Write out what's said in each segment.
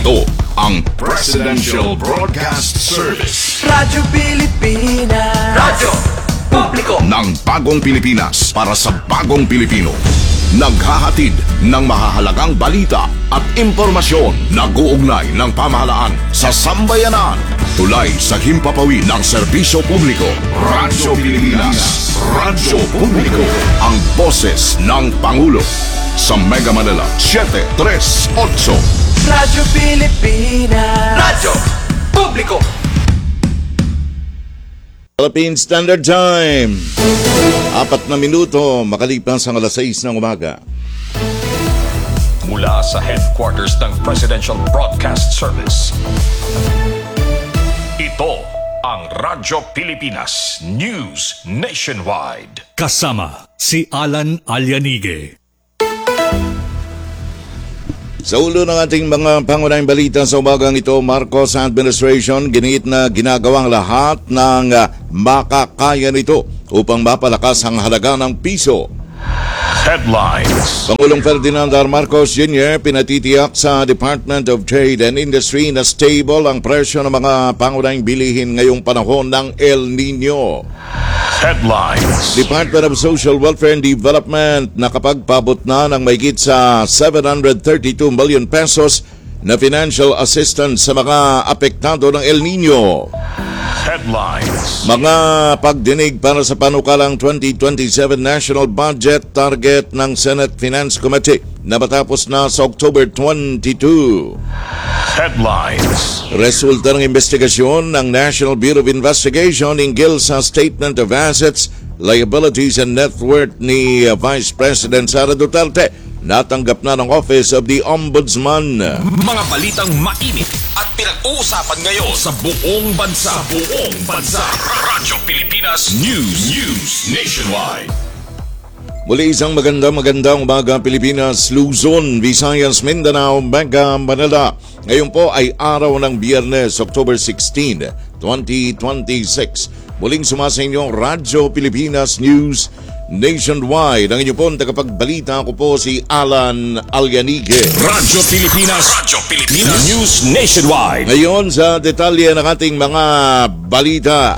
Ito ang Presidential Broadcast Service. Radyo Pilipinas. Radyo Publiko Ng bagong Pilipinas para sa bagong Pilipino. Naghahatid ng mahahalagang balita at impormasyon. Nag-uugnay ng pamahalaan sa sambayanan. Tulay sa himpapawid ng serbisyo publiko. Radyo Pilipinas. Radyo Publiko. Ang boses ng Pangulo. Sa Mega Manila, 738. Radyo Pilipinas. Radyo Publiko. Philippine Standard Time. 4 na minuto makalipas ang alas 6 ng umaga. Mula sa headquarters ng Presidential Broadcast Service. Ito ang Radyo Pilipinas News Nationwide. Kasama si Alan Alianige. Sa ulo ng ating mga pangunahing balita sa umagang ito, Marcos Administration giniit na ginagawang lahat ng makakaya nito upang mapalakas ang halaga ng piso. Headlines. Pangulong Ferdinand R. Marcos Jr. pinatitiyak sa Department of Trade and Industry na stable ang presyo ng mga pangunahing bilihin ngayong panahon ng El Nino. Headlines. Department of Social Welfare and Development nakapagpabot na ng mahigit sa 732 million pesos na financial assistance sa mga apektado ng El Nino. Headlines. Mga pagdinig para sa panukalang 2027 National Budget target ng Senate Finance Committee na matapos na sa October 22. Headlines. Resulta ng investigasyon ng National Bureau of Investigation hinggil sa Statement of Assets, Liabilities and Net Worth ni Vice President Sara Duterte. Natanggap na ng Office of the Ombudsman. Mga balitang mainit at pinag-uusapan ngayon sa buong bansa. Radyo Pilipinas News Nationwide. Muli isang magandang umaga Pilipinas, Luzon, Visayas, Mindanao, Mega Manila. Ngayon po ay araw ng Biyernes, October 16, 2026. Muling sumasa inyong Radyo Pilipinas News Nationwide. Ang inyong pong tagapagbalita, ako po si Alan Alianige. Radyo Pilipinas News Nationwide. Ngayon sa detalye ng ating mga balita.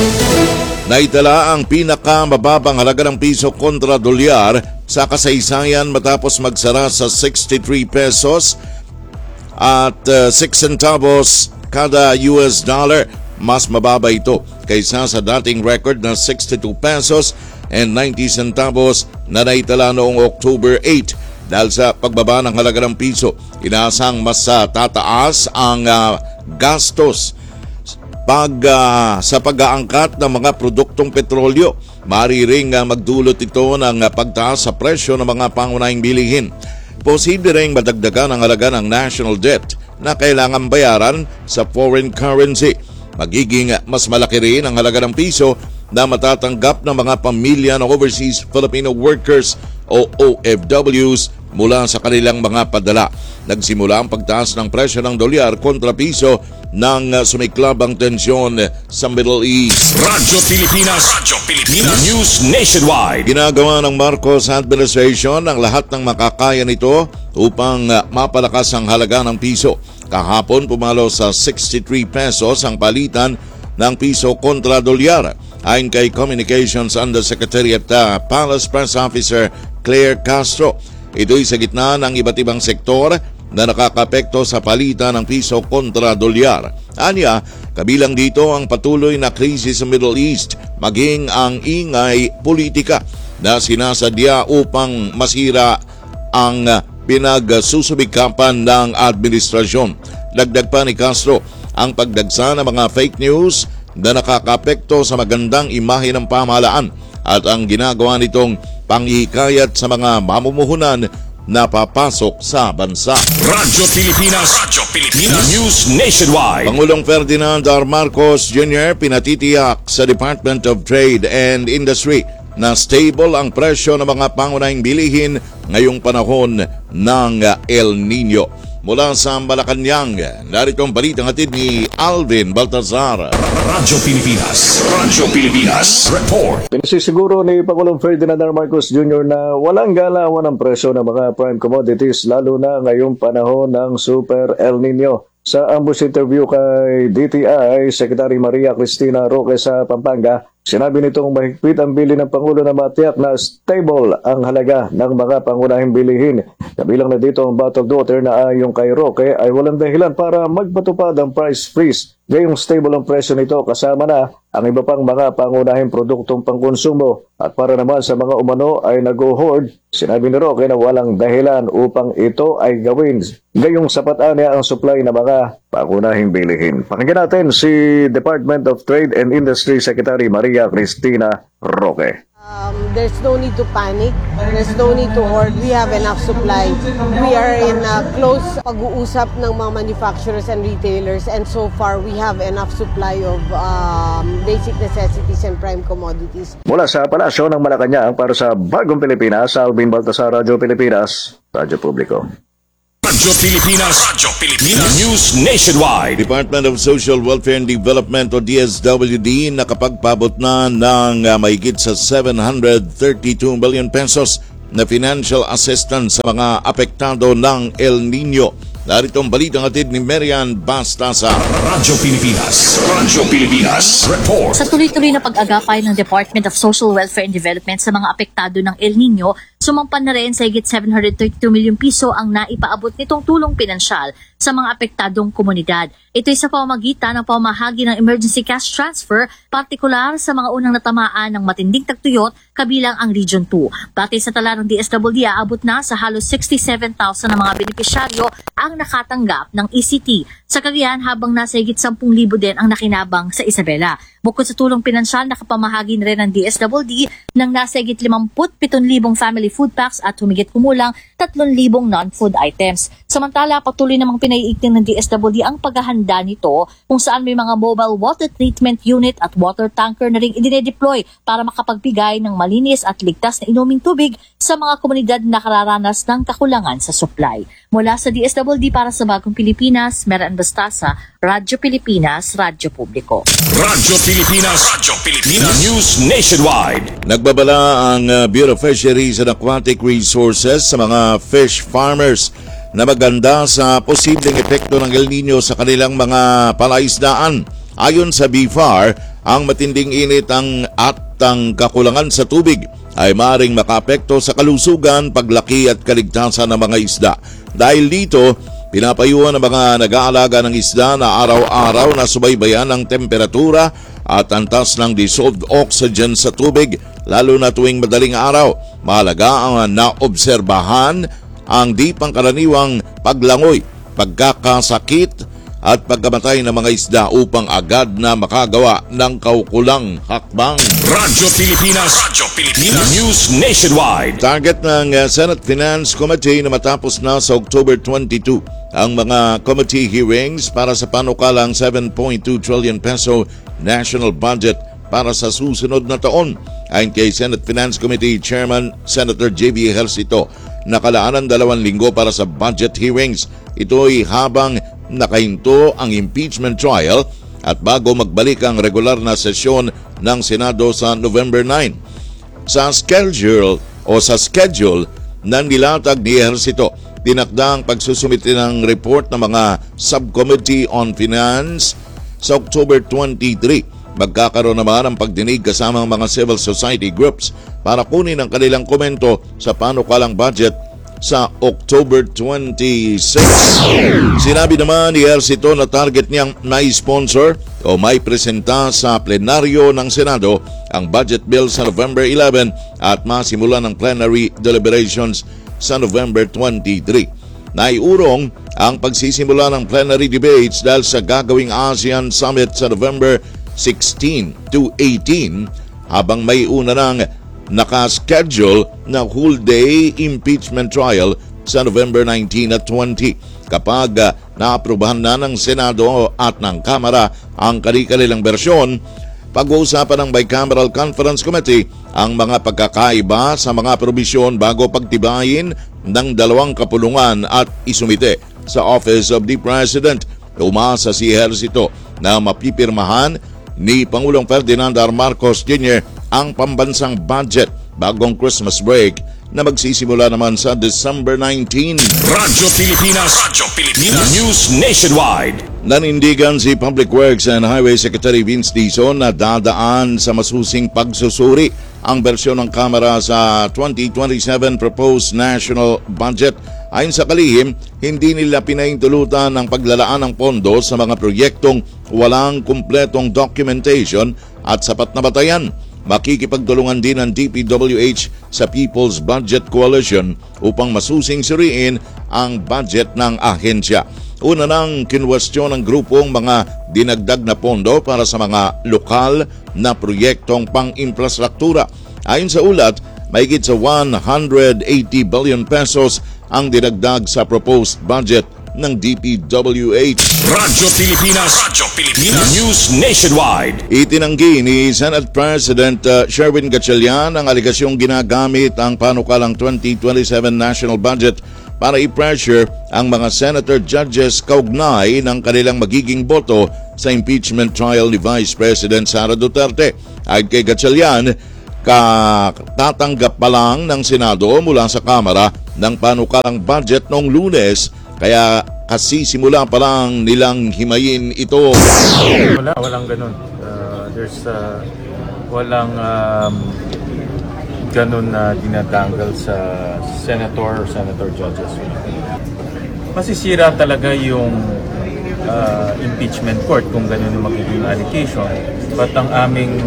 Naitala ang pinakamababang halaga ng piso kontra dolyar sa kasaysayan matapos magsara sa 63 pesos at 6 centavos kada US dollar. Mas mababa ito kaysa sa dating record na 62 pesos and 90 centavos na naitala noong October 8. Dahil sa pagbaba ng halaga ng piso, inaasang mas tataas ang gastos sa pag-aangkat ng mga produktong petrolyo. Maaari ring magdulot ito ng pagtaas sa presyo ng mga pangunahing bilihin. Posible ring madagdagan ang halaga ng national debt na kailangan bayaran sa foreign currency. Magiging mas malaki rin ang halaga ng piso na matatanggap ng mga pamilya ng Overseas Filipino Workers o OFWs mula sa kanilang mga padala. Nagsimula ang pagtaas ng presyo ng dolyar kontra piso nang sumiklab ang tensyon sa Middle East. Radyo Pilipinas News Nationwide. Ginagawa ng Marcos Administration ang lahat ng makakaya nito upang mapalakas ang halaga ng piso. Kahapon pumalo sa 63 pesos ang palitan ng piso kontra dolyar. Ayon kay Communications Undersecretary at Palace Press Officer Claire Castro, ito'y sa gitna ng iba't ibang sektor na nakakapekto sa palitan ng piso kontra dolyar. Anya, kabilang dito ang patuloy na krisis sa Middle East, maging ang ingay politika na sinasadya upang masira ang pinagsusubikapan ng administrasyon. Dagdag pa ni Castro, ang pagdagsa ng mga fake news na nakakapekto sa magandang imahe ng pamahalaan at ang ginagawa nitong panghihikayat sa mga mamumuhunan na papasok sa bansa. Radyo Pilipinas News Nationwide. Pangulong Ferdinand R. Marcos Jr. pinatitiyak sa Department of Trade and Industry na stable ang presyo ng mga pangunahing bilihin ngayong panahon ng El Nino. mula sa Malacanang. Narito ang balitang hatid ni Alvin Baltazar. Radyo Pilipinas Report. Pinasisiguro ni Pangulong Ferdinand R. Marcos Jr. na walang galawan ang presyo ng mga prime commodities lalo na ngayong panahon ng Super El Nino. Sa ambush interview kay DTI, Secretary Maria Cristina Roque sa Pampanga, sinabi nitong mahigpit ang bili ng Pangulo na matiyak na stable ang halaga ng mga pangunahing bilihin. Kabilang na dito ang bottled water na ayon kay Roque ay walang dahilan para magpatupad ang price freeze. Gayong stable ang presyo nito kasama na ang iba pang mga pangunahing produktong pangkonsumo. At para naman sa mga umano ay nag-hoard, sinabi ni Roque na walang dahilan upang ito ay gawin. Gayong sapat niya ang supply ng mga pangunahing bilihin. Pakinggan natin si Department of Trade and Industry Secretary Maria Cristina Roque. There's no need to panic. There's no need to hoard. We have enough supply. We are in a close pag-uusap ng mga manufacturers and retailers, and so far we have enough supply of basic necessities and prime commodities. Mula sa Palasyo ng Malacanang para sa Bagong Pilipinas, Alvin Baltasar, Radyo Pilipinas, Radyo Publiko. Radyo Pilipinas News Nationwide. Department of Social Welfare and Development o DSWD nakapagpabot na ng mahigit sa 732 billion pesos na financial assistance sa mga apektado ng El Nino. Narito ang balitang hatid ni Marian Bastasa. Radyo Pilipinas Report. Sa tuloy-tuloy na pag-agapay ng Department of Social Welfare and Development sa mga apektado ng El Nino, sumampan na rin sa higit 732 milyong piso ang naipaabot nitong tulong pinansyal sa mga apektadong komunidad. Ito'y sa pamamagitan ng pamahagi ng emergency cash transfer, partikular sa mga unang natamaan ng matinding tagtuyot kabilang ang Region 2. Batay sa tala ng DSWD, aabot na sa halos 67,000 na mga benepisyaryo ang nakatanggap ng ECT. Sa Cagayan, habang nasa higit 10,000 din ang nakinabang sa Isabela. Bukod sa tulong pinansyal, nakapamahagi na rin ng DSWD ng nasa higit 57,000 family food packs at humigit kumulang 3,000 non-food items. Samantala, patuloy namang pinaiigting ng DSWD ang paghahanda nito kung saan may mga mobile water treatment unit at water tanker na rin idinedeploy para makapagbigay ng malinis at ligtas na inuming tubig sa mga komunidad na nakararanas ng kakulangan sa supply. Mula sa DSWD para sa Bagong Pilipinas, Marian Bastasa, Radyo Pilipinas, Radyo Publiko. Radyo Pilipinas News Nationwide. Nagbabala ang Bureau of Fisheries and Aquatic Resources sa mga fish farmers na maganda sa posibleng epekto ng El Nino sa kanilang mga palaisdaan. Ayon sa BFAR, ang matinding init at ang kakulangan sa tubig ay maaaring makaapekto sa kalusugan, paglaki at kaligtasan ng mga isda. Dahil dito, pinapayuhan ng mga nag-aalaga ng isda na araw-araw na subaybayan ang temperatura at antas ng dissolved oxygen sa tubig, lalo na tuwing madaling araw. Mahalaga ang naobserbahan ang di pangkaraniwang paglangoy, pagkakasakit at pagkamatay ng mga isda upang agad na makagawa ng kaukulang hakbang. Radyo Pilipinas News Nationwide. Target ng Senate Finance Committee na matapos na sa October 22 ang mga committee hearings para sa panukalang 7.2 trillion peso national budget para sa susunod na taon. Ayon kay Senate Finance Committee Chairman Senator J.B. Ejercito, nakalaan ng 2 linggo para sa budget hearings. Ito'y habang nakahinto ang impeachment trial at bago magbalik ang regular na sesyon ng Senado sa November 9. Sa schedule ng nilatag ni Ejercito, tinakda ang pagsusumite ng report ng mga Subcommittee on Finance sa October 23. Magkakaroon naman ang pagdinig kasama ang mga civil society groups para kunin ang kanilang komento sa panukalang budget sa October 26. Sinabi naman ni Ejercito na target niyang may sponsor o may presenta sa plenaryo ng Senado ang budget bill sa November 11 at masimulan ng plenary deliberations sa November 23. Naiurong ang pagsisimula ng plenary debates dahil sa gagawing ASEAN Summit sa November 16 to 18 habang may una ng nakaschedule na whole day impeachment trial sa November 19 at 20. Kapag naaprubahan na ng Senado at ng Kamara ang kanilang bersyon, pag-uusapan ng Bicameral Conference Committee ang mga pagkakaiba sa mga probisyon bago pagtibayin ng 2 kapulungan at isumite sa Office of the President. Umasa si Ejercito na mapipirmahan ni Pangulong Ferdinand R. Marcos Jr. ang pambansang budget bagong Christmas break na magsisimula naman sa December 19. Radyo Pilipinas News Nationwide. Nanindigan si Public Works and Highway Secretary Vince Dizon na dadaan sa masusing pagsusuri ang bersyon ng Kamara sa 2027 proposed national budget. Ayon sa kalihim, hindi nila pinaintulutan ang paglalaan ng pondo sa mga proyektong walang kumpletong documentation at sapat na batayan. Makikipagtulungan din ang DPWH sa People's Budget Coalition upang masusing suriin ang budget ng ahensya. Una nang kinwestiyon ng grupong mga dinagdag na pondo para sa mga lokal na proyektong pang-infrastruktura. Ayon sa ulat, mahigit sa 180 billion pesos ang dinagdag sa proposed budget ng DPWH. Radyo Pilipinas News Nationwide. Itinanggi ni Senate President Sherwin Gatchalian ang aligasyong ginagamit ang panukalang 2027 national budget para i-pressure ang mga senator judges kaugnay ng kanilang magiging boto sa impeachment trial ni Vice President Sara Duterte. Ayon kay Gatchalian, katatanggap pa lang ng Senado mula sa Kamara ng panukalang budget noong Lunes, kaya kasisimula pa lang nilang himayin ito. Walang ganun. Walang ganun na dinatanggal sa senator or senator judges. Masisira talaga yung impeachment court kung ganun yung magiging allocation. But ang aming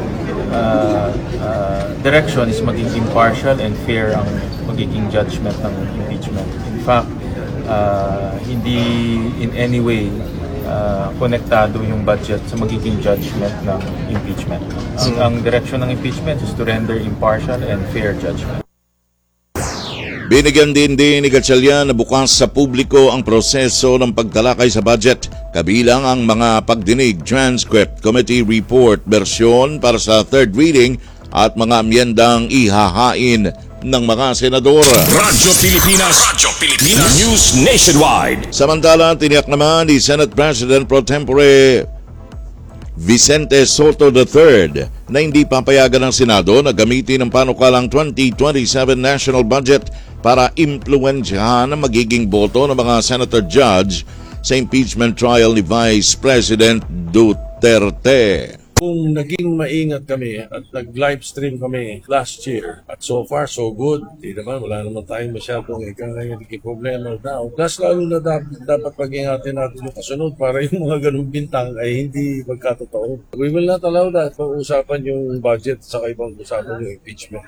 direction is maging impartial and fair ang magiging judgment ng impeachment. In fact, hindi in any way konektado yung budget sa magiging judgment ng impeachment. Ang direction ng impeachment is to render impartial and fair judgment. Binigyan din ni Gatchalian na bukas sa publiko ang proseso ng pagtalakay sa budget, kabilang ang mga pagdinig, transcript, committee report, bersyon para sa third reading at mga amyendang ihahain ng mga senador. Radyo Pilipinas News Nationwide. Samantala, tiniyak naman ni Senate President Pro Tempore Vicente Soto III na hindi papayagan ng Senado na gamitin ang panukalang 2027 national budget para impluwensyahan ang magiging boto ng mga senator judge sa impeachment trial ni Vice President Duterte. Kung naging maingat kami at nag-live stream kami last year at so far so good, di naman, wala naman tayong masyadong naging problema daw. Plus lalo na dapat pag-ingatin natin yung kasunod para yung mga ganung bintang ay hindi magkatotoo. We will not allow that. Pag-usapan yung budget sa ibang usapan yung impeachment.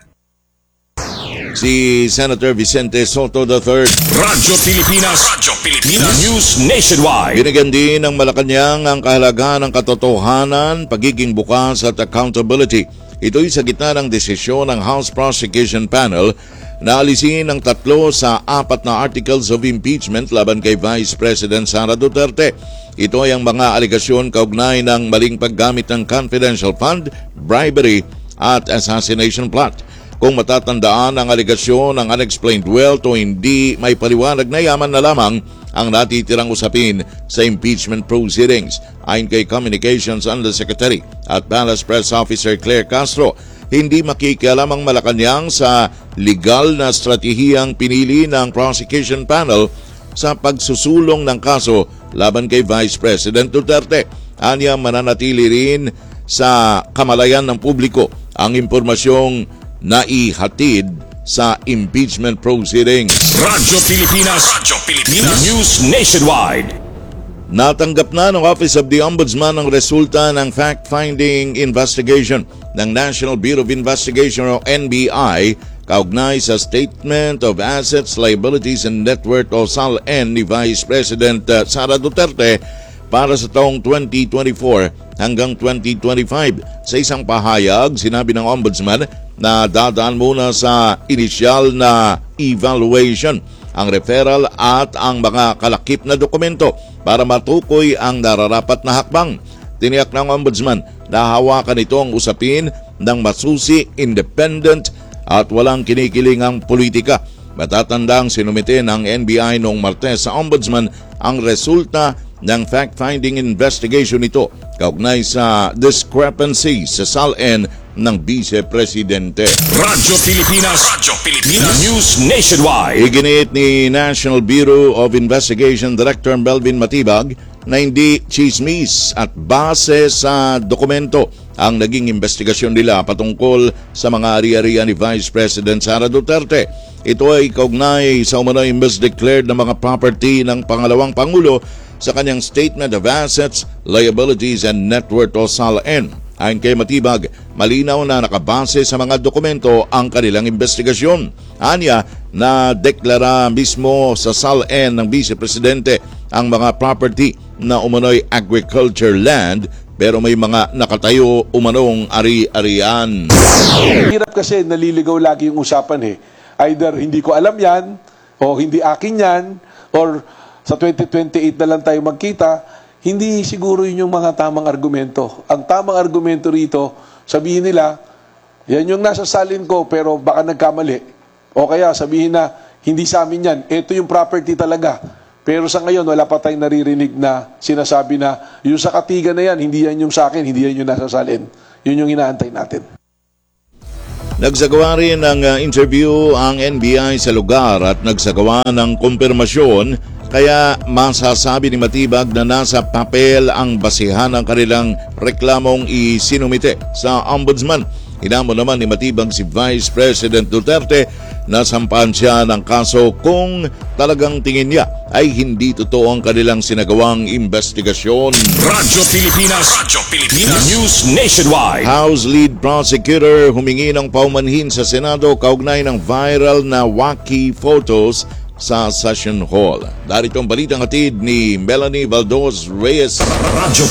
Si Senator Vicente Soto III. Radyo Pilipinas News Nationwide. Binigyan din ng Malacanang ang kahalagahan ng katotohanan, pagiging bukas at accountability. Ito'y sa gitna ng desisyon ng House Prosecution Panel na alisin ang 3 sa 4 na articles of impeachment laban kay Vice President Sara Duterte. Ito ay ang mga aligasyon kaugnay ng maling paggamit ng confidential fund, bribery at assassination plot. Kung matatandaan ang aligasyon ng unexplained wealth o hindi may paliwanag na yaman na lamang ang natitirang usapin sa impeachment proceedings. Ayon kay Communications Undersecretary at Palace Press Officer Claire Castro, hindi makikialam ang Malacanang sa legal na estratehiyang pinili ng prosecution panel sa pagsusulong ng kaso laban kay Vice President Duterte. Anya, mananatili rin sa kamalayan ng publiko ang impormasyong naihatid sa impeachment proceedings. Radyo Pilipinas News Nationwide. Natanggap na ng Office of the Ombudsman ang resulta ng fact-finding investigation ng National Bureau of Investigation o NBI kaugnay sa Statement of Assets, Liabilities and Net Worth o SALN ni Vice President Sara Duterte para sa taong 2024 hanggang 2025. Sa isang pahayag, sinabi ng Ombudsman na dadaan muna sa inisyal na evaluation, ang referral at ang mga kalakip na dokumento para matukoy ang nararapat na hakbang. Tiniyak ng Ombudsman na hawakan ito ang usapin ng masusi, independent at walang kinikilingang politika. Matatandang sinumite ng NBI noong Martes sa Ombudsman ang resulta ng fact-finding investigation nito kaugnay sa discrepancy sa SALN ng Vice Presidente. Radyo Pilipinas. News Nationwide. Iginiit ni National Bureau of Investigation Director Melvin Matibag na hindi chismis at base sa dokumento ang naging investigasyon nila patungkol sa mga ari-arian ni Vice President Sara Duterte. Ito ay kaugnay sa umano'y misdeclared na mga property ng pangalawang Pangulo sa kanyang Statement of Assets, Liabilities and Net Worth o SALN. Ayon kay Matibag, malinaw na nakabase sa mga dokumento ang kanilang investigasyon. Anya na deklara mismo sa SALN ng Vice Presidente ang mga property na umano'y agriculture land pero may mga nakatayo umanong ari-arian. Hirap kasi naliligaw lagi yung usapan Either hindi ko alam yan o hindi akin yan or sa 2028 na lang tayo magkita. Hindi siguro yun yung mga tamang argumento. Ang tamang argumento rito, sabihin nila, yan yung nasa salin ko pero baka nagkamali. O kaya sabihin na, hindi sa amin yan. Ito yung property talaga. Pero sa ngayon, wala pa tayong naririnig na sinasabi na, yung sa Katigan na yan, hindi yan yung sa akin, hindi yan yung nasa salin. Yun yung inaantay natin. Nagsagawa rin ng interview ang NBI sa lugar at nagsagawa ng kumpirmasyon. Kaya masasabi ni Matibag na nasa papel ang basihan ng kanilang reklamong isinumite sa Ombudsman. Hinamon naman ni Matibag si Vice President Duterte na sampahan siya ng kaso kung talagang tingin niya ay hindi totoo ang kanilang sinagawang investigasyon. Radyo Pilipinas. News Nationwide. House Lead Prosecutor humingi ng paumanhin sa Senado kaugnay ng viral na wacky photos sa Session Hall. Darito ang balitang hatid ni Melanie Valdos Reyes. Radyo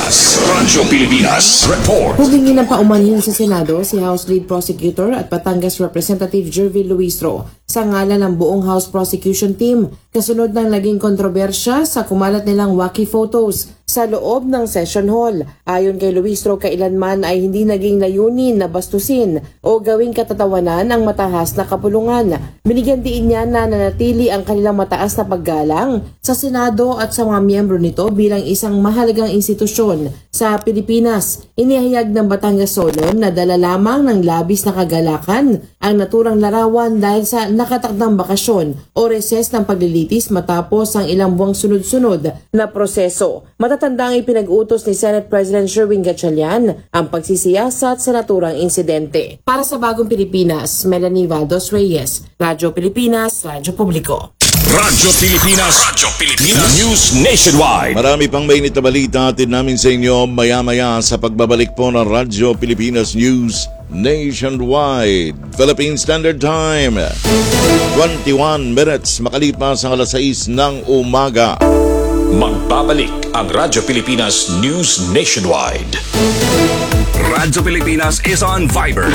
Pilipinas. Report. Humingi ng paumanhin sa Senado si House Lead Prosecutor at Batangas Representative Jervil Luistro sa ngalan ng buong House Prosecution Team kasunod ng naging kontrobersya sa kumalat nilang wacky photos sa loob ng Session Hall. Ayon kay Luistro, kailanman ay hindi naging layunin na bastusin o gawing katatawanan ang matahas na kapulungan. Binigyan diin niya na nanatili ang kanilang mataas na paggalang sa Senado at sa mga miyembro nito bilang isang mahalagang institusyon sa Pilipinas. Inihayag ng Batangas Solemn na dala lamang ng labis na kagalakan ang naturang larawan dahil sa nakatakdang bakasyon o reses ng paglilitis matapos ang ilang buwang sunod-sunod na proseso. Matatandang ipinag-utos ni Senate President Sherwin Gatchalian ang pagsisiyasat sa naturang insidente. Para sa Bagong Pilipinas, Melanie Valdos Reyes, Radyo Pilipinas, Radyo Publiko. Radyo Pilipinas. News Nationwide. Marami pang mainit na balita atin namin sa inyo maya-maya sa pagbabalik po ng Radyo Pilipinas News Nationwide. Philippine Standard Time, 21 minutes makalipas ang alas 6 ng umaga. Magbabalik ang Radyo Pilipinas News Nationwide. Radyo Pilipinas is on Viber.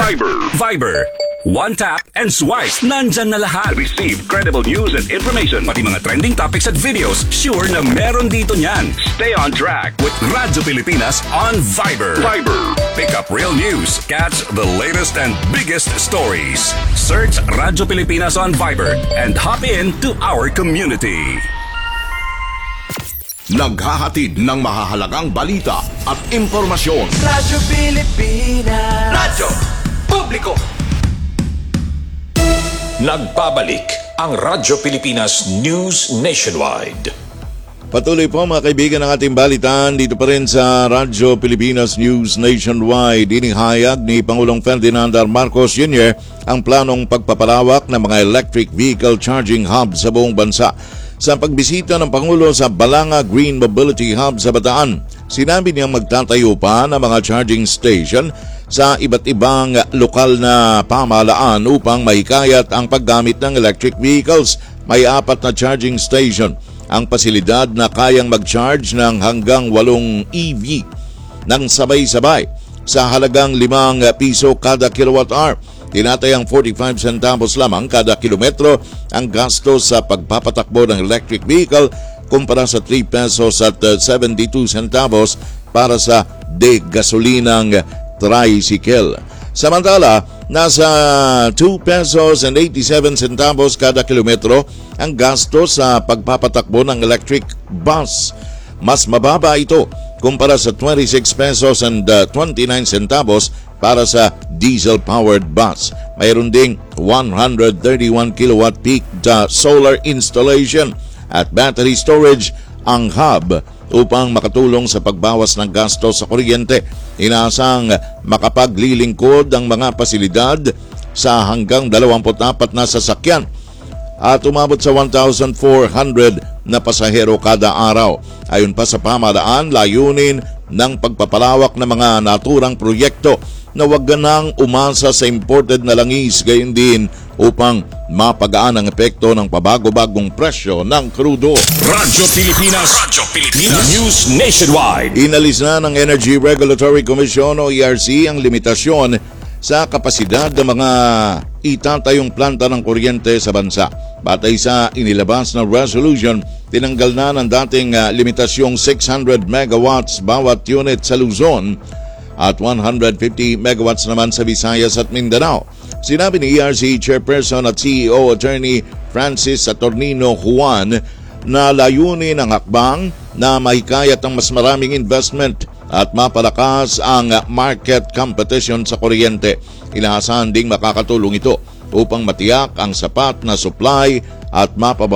One tap and swipe. Nandyan na lahat. Receive credible news and information. Pati mga trending topics at videos. Sure na meron dito niyan. Stay on track with Radyo Pilipinas on Viber. Pick up real news. Catch the latest and biggest stories. Search Radyo Pilipinas on Viber and hop in to our community. Naghahatid ng mahahalagang balita at impormasyon. Radyo Pilipinas. Radyo Publiko. Nagbabalik ang Radyo Pilipinas News Nationwide. Patuloy po mga kaibigan ng ating balitan dito pa rin sa Radyo Pilipinas News Nationwide. Inihayag ni Pangulong Ferdinand R. Marcos Jr. ang planong pagpapalawak ng mga electric vehicle charging hub sa buong bansa. Sa pagbisita ng Pangulo sa Balanga Green Mobility Hub sa Bataan, sinabi niyang magtatayo pa ng mga charging station sa iba't ibang lokal na pamahalaan upang mahikayat ang paggamit ng electric vehicles. May 4 na charging station ang pasilidad na kayang mag-charge ng hanggang 8 EV ng sabay-sabay sa halagang 5 piso kada kilowatt-hour. Tinatayang 45 centavos lamang kada kilometro ang gastos sa pagpapatakbo ng electric vehicle kumpara sa 3 pesos at 72 centavos para sa de gasolinang tricycle. Samantala, Nasa 2 pesos and 87 centavos kada kilometro ang gasto sa pagpapatakbo ng electric bus. Mas mababa ito kumpara sa 26 pesos and 29 centavos para sa diesel-powered bus. Mayroon ding 131 kilowatt peak solar installation at battery storage ang hub upang makatulong sa pagbawas ng gasto sa kuryente. Inaasang makapaglilingkod ang mga pasilidad sa hanggang 24 na sasakyan at umabot sa 1,400 na pasahero kada araw. Ayon pa sa pamahalaan, layunin ng pagpapalawak ng mga naturang proyekto na wag ganang umasa sa imported na langis, gayon din upang mapagaan ang epekto ng pabago-bagong presyo ng krudo. Radyo Pilipinas News Nationwide. Inalis na ng Energy Regulatory Commission o ERC ang limitasyon sa kapasidad ng mga itatayong planta ng kuryente sa bansa. Batay sa inilabas na resolution, tinanggal na ng dating limitasyong 600 megawatts bawat unit sa Luzon at 150 megawatts naman sa Visayas at Mindanao. Sinabi ni ERC Chairperson at CEO Attorney Francis Saturnino Juan na layunin ang hakbang na mahikayat ang mas maraming investment at mapalakas ang market competition sa kuryente. Inaasahan ding makakatulong ito upang matiyak ang sapat na supply at mapababa